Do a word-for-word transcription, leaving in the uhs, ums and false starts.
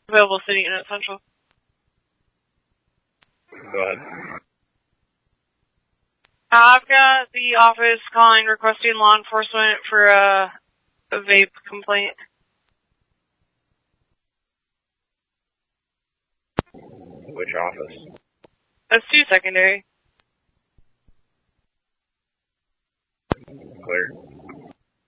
Available City Unit Central. Go ahead. Uh, I've got the office calling requesting law enforcement for a, a vape complaint. Which office? That's two secondary. Clear.